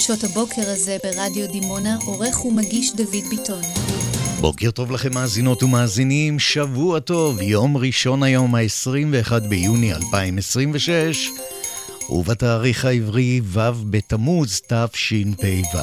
חדשות הבוקר הזה ברדיו דימונה, עורך ומגיש דוד ביטון. בוקר טוב לכם מאזינות ומאזינים, שבוע טוב, יום ראשון היום ה-21 ביוני 2026, ובתאריך העברי ו' בתמוז תשפ"ו.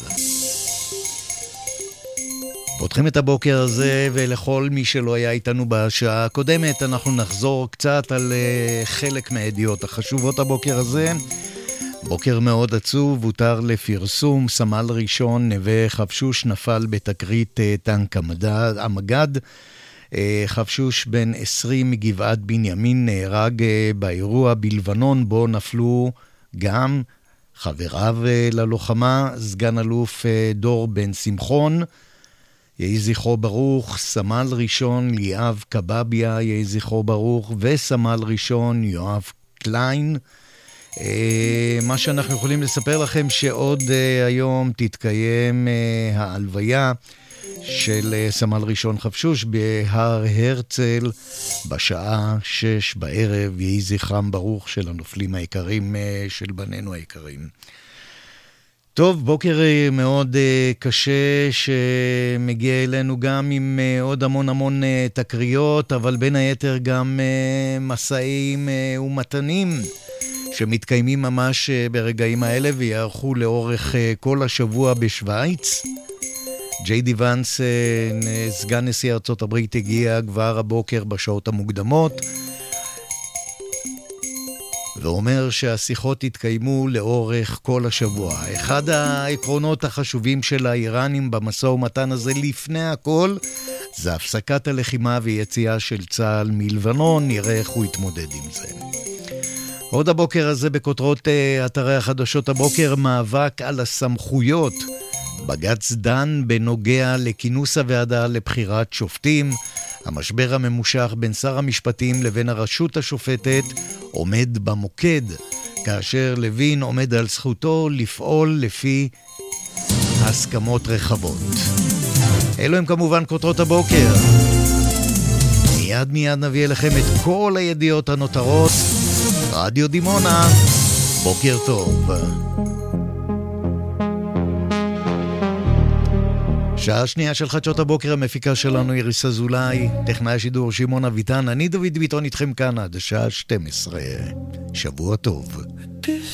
פותחים את הבוקר הזה, ולכל מי שלא היה איתנו בשעה הקודמת, אנחנו נחזור קצת על חלק מהידיעות החשובות הבוקר הזה. בוקר מאוד עצוב, הותר לפרסום, סמל ראשון נווה חפשוש נפל בתקרית טנק המגד. חפשוש בן 20 מגבעת בנימין נהרג באירוע בלבנון, בו נפלו גם חבריו ללוחמה, סגן אלוף דור בן שמחון, יהי זכרו ברוך, סמל ראשון ליאב קבביה, יהי זכרו ברוך, וסמל ראשון יואב קליין. מה שאנחנו יכולים לספר לכם שעוד היום תתקיים ההלוויה של סמל ראשון חפשוש בהר הרצל בשעה 6 בערב, יהי זכרם ברוך של הנופלים היקרים, של בנינו היקרים. טוב, בוקר מאוד קשה שמגיע אלינו גם עם עוד המון תקריות, אבל בין היתר גם מסעים ומתנים שמתקיימים ממש ברגעים האלה ויערכו לאורך כל השבוע בשוויץ. ג'יי די ונס, סגן נשיא ארצות הברית, הגיע כבר הבוקר בשעות המוקדמות, ואומר שהשיחות יתקיימו לאורך כל השבוע. אחד העקרונות החשובים של האיראנים במשא ומתן הזה לפני הכל, זה הפסקת הלחימה ויציאה של צה"ל מלבנון. נראה איך הוא יתמודד עם זה. עוד הבוקר הזה בכותרות אתרי החדשות הבוקר, מאבק על הסמכויות. בג"ץ דן בנוגע לכינוס הוועדה לבחירת שופטים. המשבר הממושך בין שר המשפטים לבין הרשות השופטת עומד במוקד, כאשר לוין עומד על זכותו לפעול לפי הסכמות רחבות. אלו הם כמובן כותרות הבוקר. מיד נביא אליכם את כל הידיעות הנותרות. רדיו דימונה, בוקר טוב. שעה שנייה של חדשות הבוקר, המפיקה שלנו איריס אזולאי, טכנאי השידור שמעון אביטן, אני דוד ביטון איתכם כאן עד השעה 12. שבוע טוב.